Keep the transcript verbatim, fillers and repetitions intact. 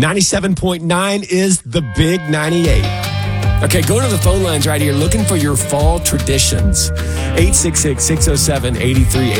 ninety-seven point nine is the Big ninety-eight. Okay, go to the phone lines right here looking for your fall traditions. eight six six, six oh seven, eight three eight